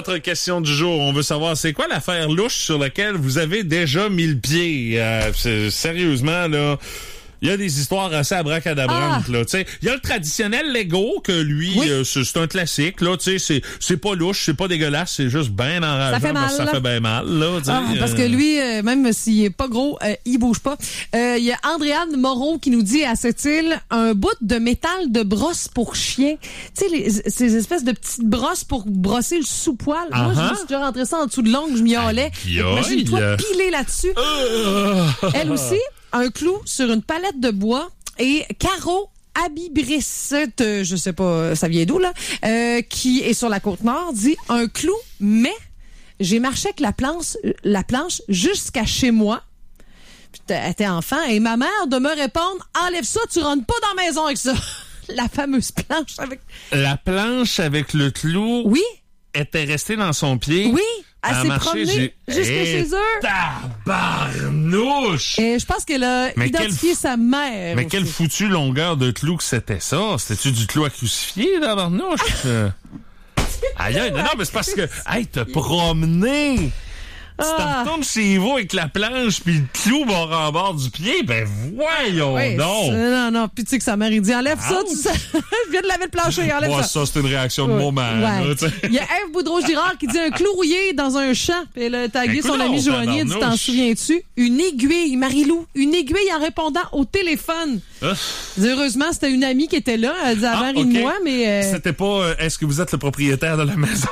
Notre question du jour, on veut savoir, c'est quoi l'affaire louche sur laquelle vous avez déjà mis le pied? Sérieusement, là... Il y a des histoires assez abracadabrantes, là, tu sais. Il y a le traditionnel Lego, que lui, c'est un classique, là, tu sais, c'est pas louche, c'est pas dégueulasse, c'est juste bien enrageant, ça fait bien mal, là, tu sais. Parce que lui, même s'il est pas gros, il bouge pas. Il y a Andréane Moreau qui nous dit à cette île, un bout de métal de brosse pour chien. Tu sais, ces espèces de petites brosses pour brosser le sous-poil. Moi, je me suis déjà rentré ça en dessous de l'ongle, je miaulais. Imagine-toi piler là-dessus. Elle aussi, un clou sur une palette de bois et Caro Abibrissette, je sais pas, ça vient d'où, là, qui est sur la Côte-Nord, dit un clou, mais j'ai marché avec la planche jusqu'à chez moi. Elle était enfant et ma mère de me répondre, enlève ça, tu rentres pas dans la maison avec ça. La fameuse planche avec... La planche avec le clou... Oui. Était restée dans son pied. Oui. Elle s'est promenée jusqu'à chez eux. Tabarnouche! Et je pense qu'elle a identifié sa mère. Mais quelle foutue longueur de clou que c'était ça? C'était-tu du clou à crucifier, tabarnouche? Aïe, non, mais c'est parce que, hey, te promener! Tu t'en retournes chez vous avec la planche puis le clou bord en bord du pied, ben voyons donc! Non, puis tu sais que sa mère, il dit, enlève ça, tu sais. Je viens de laver le plancher, enlève ça. Ça, c'est une réaction de moment. Il y a Ève Boudreau-Girard qui dit un clou rouillé dans un champ. Puis elle a tagué son ami Joanie, elle dit, t'en souviens-tu? Une aiguille, Marie-Lou, une aiguille en répondant au téléphone. Heureusement, c'était une amie qui était là, elle dit avant de moi, mais... C'était pas, est-ce que vous êtes le propriétaire de la maison?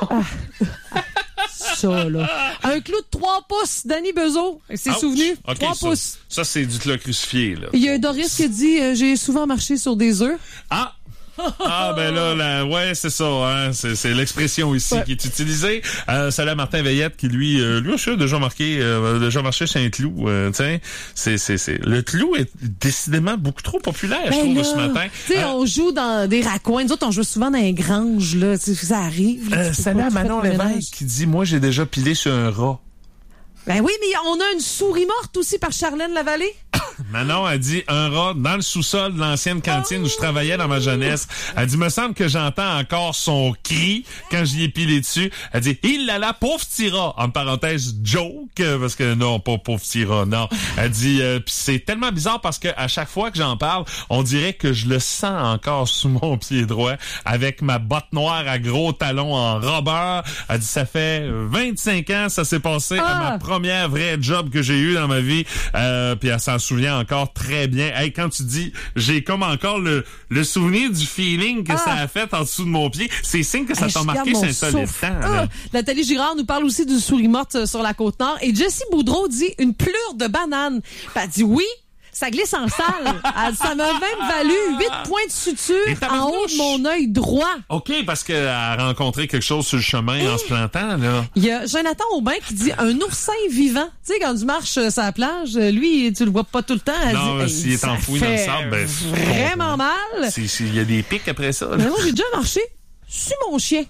Ça, là. Un clou de 3 pouces, Danny Bezo. C'est souvenu. 3 pouces. Ça, c'est du clou crucifié, là. Il y a Doris qui dit, j'ai souvent marché sur des œufs. Ben là, ouais, c'est ça, hein. C'est l'expression ici qui est utilisée. Salut à Martin Veillette qui lui aussi a déjà marché sur un clou, tiens. Le clou est décidément beaucoup trop populaire, je trouve, ce matin. Tu sais, on joue dans des raccoins. Nous autres, on joue souvent dans les granges, là. Ça arrive. Salut à Manon Lévesque qui dit, moi, j'ai déjà pilé sur un rat. Ben oui, mais on a une souris morte aussi par Charlène Lavallée. Manon a dit un rat dans le sous-sol de l'ancienne cantine où je travaillais dans ma jeunesse. Elle dit, me semble que j'entends encore son cri quand j'y ai pilé dessus. Elle dit, il là là, pauvre petit rat. En parenthèse, joke, parce que non, pas pauvre petit rat, non. Elle dit, pis c'est tellement bizarre parce que à chaque fois que j'en parle, on dirait que je le sens encore sous mon pied droit avec ma botte noire à gros talons en rubber. Elle dit, ça fait 25 ans, ça s'est passé à ma première vraie job que j'ai eue dans ma vie. Puis elle s'en souvient encore très bien. Hey, quand tu dis, j'ai comme encore le souvenir du feeling que ça a fait en dessous de mon pied, c'est signe que ça t'a marqué c'est un solide temps. Nathalie Girard nous parle aussi d'une souris morte sur la Côte-Nord. Et Jessie Boudreau dit une plure de banane. Elle dit oui. Ça glisse en salle. Ça m'a même valu 8 points de suture en haut de mon œil droit. OK, parce qu'elle a rencontré quelque chose sur le chemin en se plantant, là. Il y a Jonathan Aubin qui dit un oursin vivant. Tu sais, quand tu marches sur la plage, lui, tu le vois pas tout le temps. Non, s'il est enfoui dans le sable, ben, vraiment mal. Il y a des pics après ça. Mais moi, j'ai déjà marché sur mon chien.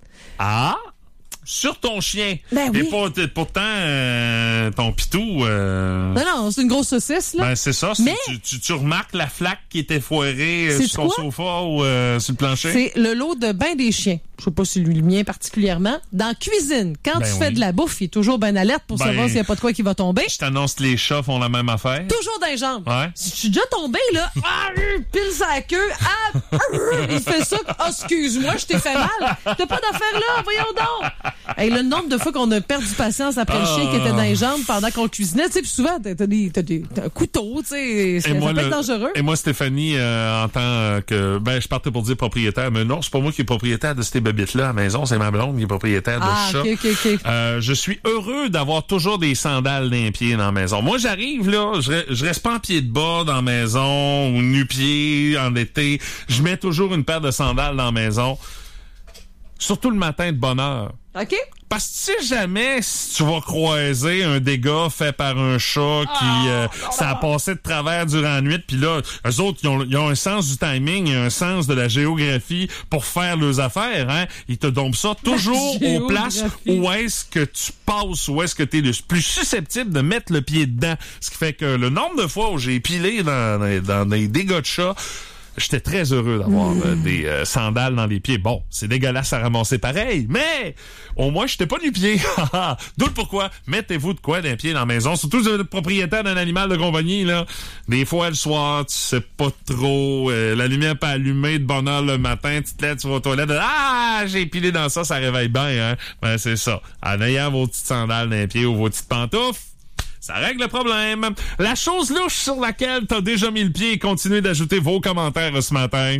Sur ton chien. Ben oui. Et pourtant, ton pitou... Non, c'est une grosse saucisse, là. Ben, c'est ça. Mais... Tu remarques la flaque qui était foirée sur ton sofa ou sur le plancher? C'est le lot de bain des chiens. Je sais pas si lui, le mien particulièrement. Dans la cuisine, quand tu fais de la bouffe, il est toujours bien alerte pour savoir s'il n'y a pas de quoi qui va tomber. Je t'annonce que les chats font la même affaire. Toujours dans les jambes. Ouais. Si je suis déjà tombé, là, pile sa queue, il fait ça. Excuse-moi, je t'ai fait mal. T'as pas d'affaire là, voyons donc. Hey, le nombre de fois qu'on a perdu patience après le chien qui était dans les jambes pendant qu'on cuisinait, tu sais, puis souvent, t'as un couteau, tu sais, ça peut être dangereux. Et moi, Stéphanie, en tant que, je partais pour dire propriétaire, mais non, c'est pas moi qui est propriétaire de ces bébites-là à la maison, c'est ma blonde qui est propriétaire de ce chat. OK. Je suis heureux d'avoir toujours des sandales d'un pied dans la maison. Moi, j'arrive, là, je reste pas en pied de bas dans la maison, ou nu-pied en été. Je mets toujours une paire de sandales dans la maison. Surtout le matin de bonne heure. OK. Parce que tu sais jamais si tu vas croiser un dégât fait par un chat qui ça a passé de travers durant la nuit, puis là, eux autres, ils ont un sens du timing et un sens de la géographie pour faire leurs affaires, hein. Ils te donnent ça toujours aux places où est-ce que tu passes, où est-ce que tu es le plus susceptible de mettre le pied dedans. Ce qui fait que le nombre de fois où j'ai pilé dans des dégâts de chat, j'étais très heureux d'avoir des sandales dans les pieds. Bon, c'est dégueulasse à ramasser pareil, mais au moins, j'étais pas nu-pied. D'où le pourquoi, mettez-vous de quoi d'un pied dans la maison, surtout si vous êtes propriétaire d'un animal de compagnie, là. Des fois, le soir, tu sais pas trop, la lumière pas allumée de bonne heure le matin, tu te lèves, tu vas aux toilettes, j'ai pilé dans ça réveille bien, hein. Ben, c'est ça. En ayant vos petites sandales dans les pieds ou vos petites pantoufles, ça règle le problème. La chose louche sur laquelle t'as déjà mis le pied, continuez d'ajouter vos commentaires ce matin.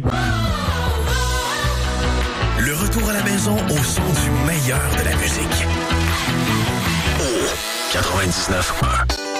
Le retour à la maison au son du meilleur de la musique. 99.1